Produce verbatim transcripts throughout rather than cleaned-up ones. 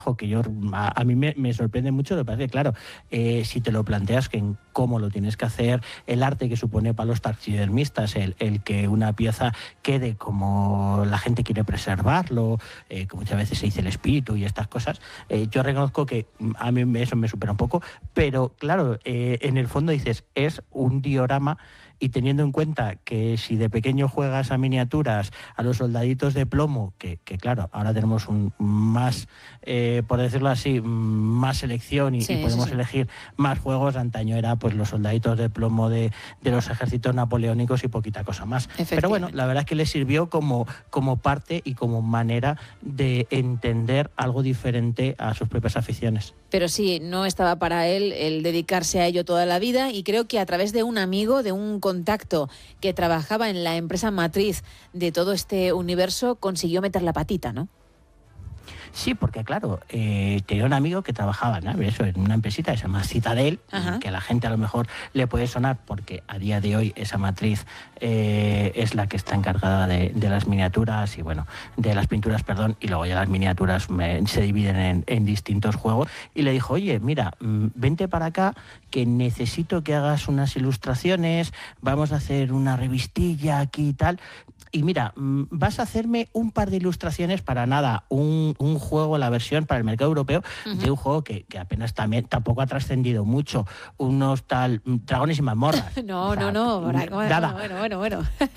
que yo a, a mí me, me sorprende mucho. Lo que pasa es que, claro, eh, si te lo planteas que en cómo lo tienes que hacer, el arte que supone para los taxidermistas, el, el que una pieza quede como la gente quiere preservarlo, eh, que muchas veces se dice el espíritu y estas cosas, eh, yo reconozco que a mí eso me supera un poco, pero claro, eh, en el fondo dices, es un diorama. Y teniendo en cuenta que si de pequeño juegas a miniaturas, a los soldaditos de plomo, que, que claro, ahora tenemos un más, eh, por decirlo así, más selección y, sí, y podemos sí. elegir más juegos, antaño era pues los soldaditos de plomo de, de los ejércitos napoleónicos y poquita cosa más. Pero bueno, la verdad es que le sirvió como, como parte y como manera de entender algo diferente a sus propias aficiones. Pero sí, no estaba para él el dedicarse a ello toda la vida, y creo que a través de un amigo, de un contacto que trabajaba en la empresa matriz de todo este universo, consiguió meter la patita, ¿no? Sí, porque claro, eh, tenía un amigo que trabajaba, ¿no? Eso, en una empresita que se llama Citadel, que a la gente a lo mejor le puede sonar porque a día de hoy esa matriz eh, es la que está encargada de, de las miniaturas y bueno, de las pinturas, perdón, y luego ya las miniaturas me, se dividen en, en distintos juegos. Y le dijo, oye, mira, vente para acá que necesito que hagas unas ilustraciones, vamos a hacer una revistilla aquí y tal. Y mira, vas a hacerme un par de ilustraciones para nada, un, un juego, la versión para el mercado europeo, uh-huh. de un juego que, que apenas también tampoco ha trascendido mucho, unos tal dragones y mazmorras. No, o sea, no, no, bueno, nada. bueno, bueno, bueno.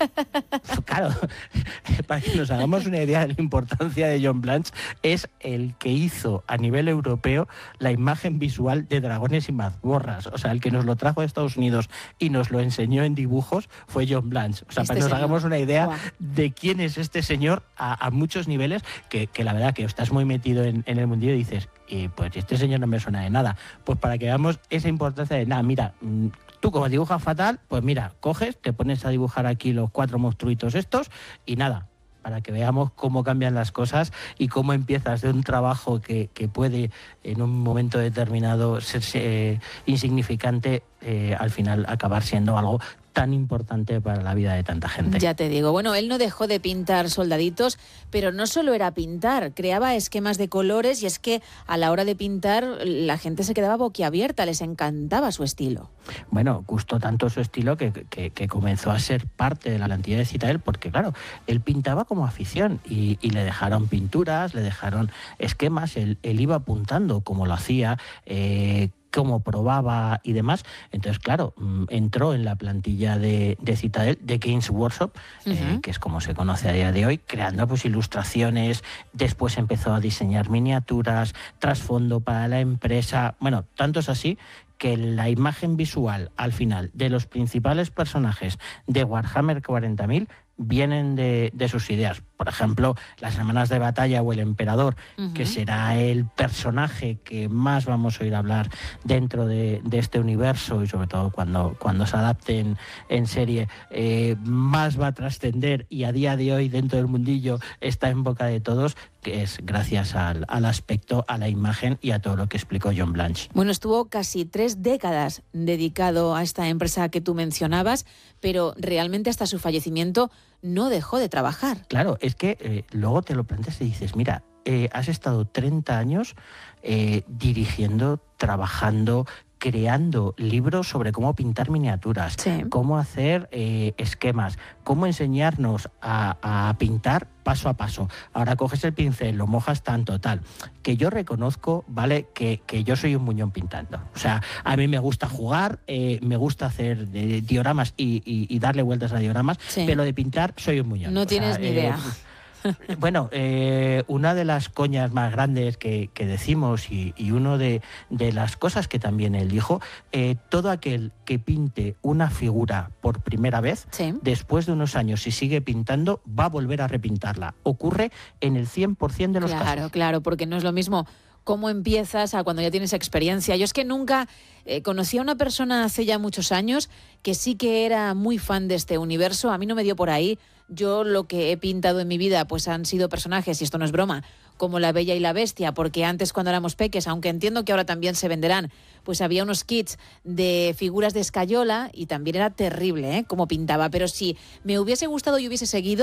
Claro, para que nos hagamos una idea de la importancia de John Blanche, es el que hizo a nivel europeo la imagen visual de dragones y mazmorras. O sea, el que nos lo trajo de Estados Unidos y nos lo enseñó en dibujos fue John Blanche. O sea, este para que nos señor. hagamos una idea wow. de quién es este señor a, a muchos niveles, que, que la verdad que estás muy metido en, en el mundillo y dices, y pues este señor no me suena de nada. Pues para que veamos esa importancia de nada, mira, tú como dibujas fatal, pues mira, coges, te pones a dibujar aquí los cuatro monstruitos estos y nada, para que veamos cómo cambian las cosas y cómo empiezas de un trabajo que, que puede en un momento determinado ser eh, insignificante, eh, al final acabar siendo algo tan importante para la vida de tanta gente. Ya te digo, bueno, él no dejó de pintar soldaditos, pero no solo era pintar, creaba esquemas de colores, y es que a la hora de pintar la gente se quedaba boquiabierta, les encantaba su estilo. Bueno, gustó tanto su estilo que, que, que comenzó a ser parte de la plantilla de Citadel, porque claro, él pintaba como afición y, y le dejaron pinturas, le dejaron esquemas, él, él iba apuntando como lo hacía, eh, cómo probaba y demás. Entonces, claro, entró en la plantilla de, de Citadel, de Games Workshop, uh-huh. eh, que es como se conoce a día de hoy, creando pues ilustraciones, después empezó a diseñar miniaturas, trasfondo para la empresa. Bueno, tanto es así que la imagen visual al final de los principales personajes de Warhammer cuarenta mil vienen de, de sus ideas. Por ejemplo, las hermanas de batalla o el emperador, uh-huh. que será el personaje que más vamos a oír hablar dentro de, de este universo, y sobre todo cuando, cuando se adapten en serie, eh, más va a trascender, y a día de hoy dentro del mundillo está en boca de todos, que es gracias al, al aspecto, a la imagen y a todo lo que explicó John Blanche. Bueno, estuvo casi tres décadas dedicado a esta empresa que tú mencionabas, pero realmente hasta su fallecimiento no dejó de trabajar. Claro, es que eh, luego te lo planteas y dices, mira, eh, has estado treinta años eh, dirigiendo, trabajando, creando libros sobre cómo pintar miniaturas, sí. cómo hacer eh, esquemas, cómo enseñarnos a, a pintar paso a paso. Ahora coges el pincel, lo mojas tanto, tal. Que yo reconozco, ¿vale?, que, que yo soy un muñón pintando. O sea, a mí me gusta jugar, eh, me gusta hacer eh, dioramas y, y, y darle vueltas a dioramas, sí. pero de pintar soy un muñón. No o tienes sea, ni idea. Eh, Bueno, eh, una de las coñas más grandes que, que decimos y, y una de, de las cosas que también él dijo, eh, todo aquel que pinte una figura por primera vez, sí. después de unos años, si sigue pintando, va a volver a repintarla. Ocurre en el cien por ciento de los claro, casos. Claro, claro, porque no es lo mismo cómo empiezas a cuando ya tienes experiencia. Yo es que nunca eh, conocí a una persona hace ya muchos años que sí que era muy fan de este universo. A mí no me dio por ahí. Yo lo que he pintado en mi vida pues han sido personajes, y esto no es broma, como La Bella y la Bestia, porque antes cuando éramos peques, aunque entiendo que ahora también se venderán, pues había unos kits de figuras de escayola y también era terrible, ¿eh?, cómo pintaba. Pero si me hubiese gustado y hubiese seguido,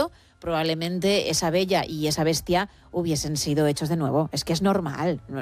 probablemente esa bella y esa bestia hubiesen sido hechos de nuevo. Es que es normal.